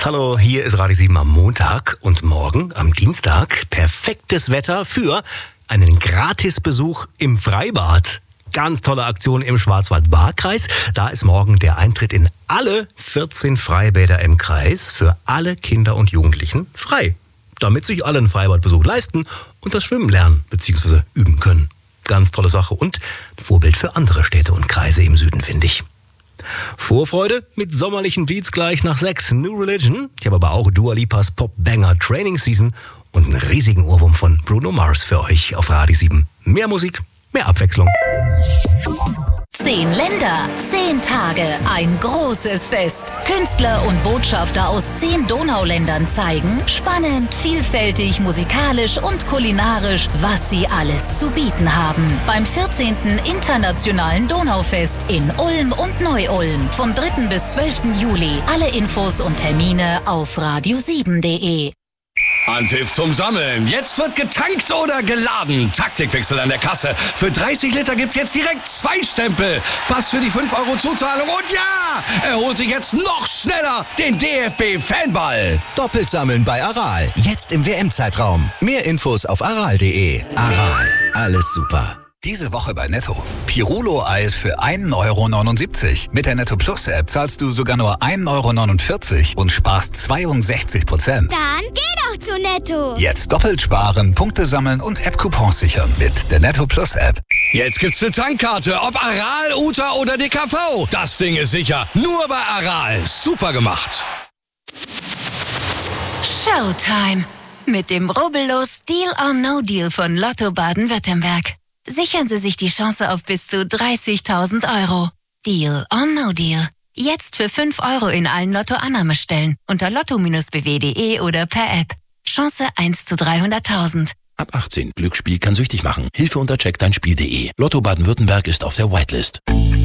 Hallo, hier ist Radio 7 am Montag und morgen am Dienstag perfektes Wetter für einen Gratisbesuch im Freibad. Ganz tolle Aktion im Schwarzwald-Baar-Kreis. Da ist morgen der Eintritt in alle 14 Freibäder im Kreis für alle Kinder und Jugendlichen frei, damit sich alle einen Freibadbesuch leisten und das Schwimmen lernen bzw. üben können. Ganz tolle Sache und ein Vorbild für andere Städte und Kreise im Süden, finde ich. Vorfreude mit sommerlichen Beats gleich nach 6. New Religion. Ich habe aber auch Dua Lipas Pop-Banger Training Season und einen riesigen Ohrwurm von Bruno Mars für euch auf Radio 7. Mehr Musik, mehr Abwechslung. 10 Länder, 10 Tage, ein großes Fest. Künstler und Botschafter aus 10 Donauländern zeigen, spannend, vielfältig, musikalisch und kulinarisch, was sie alles zu bieten haben. Beim 14. Internationalen Donaufest in Ulm und Neu-Ulm. Vom 3. bis 12. Juli. Alle Infos und Termine auf radio7.de. Anpfiff zum Sammeln. Jetzt wird getankt oder geladen. Taktikwechsel an der Kasse. Für 30 Liter gibt's jetzt direkt 2 Stempel. Pass für die 5 Euro Zuzahlung. Und ja, er holt sich jetzt noch schneller den DFB-Fanball. Doppelt sammeln bei Aral. Jetzt im WM-Zeitraum. Mehr Infos auf aral.de. Aral. Alles super. Diese Woche bei Netto. Pirulo-Eis für 1,79 €. Mit der Netto Plus App zahlst du sogar nur 1,49 € und sparst 62%. Dann geh doch zu Netto. Jetzt doppelt sparen, Punkte sammeln und App-Coupons sichern mit der Netto Plus App. Jetzt gibt's eine Tankkarte, ob Aral, Uta oder DKV. Das Ding ist sicher. Nur bei Aral. Super gemacht. Showtime. Mit dem rubbellos Deal or No Deal von Lotto Baden-Württemberg. Sichern Sie sich die Chance auf bis zu 30.000 €. Deal or No Deal. Jetzt für 5 € in allen Lotto-Annahmestellen unter lotto-bw.de oder per App. Chance 1 zu 300.000. Ab 18. Glücksspiel kann süchtig machen. Hilfe unter checkdeinspiel.de. Lotto Baden-Württemberg ist auf der Whitelist.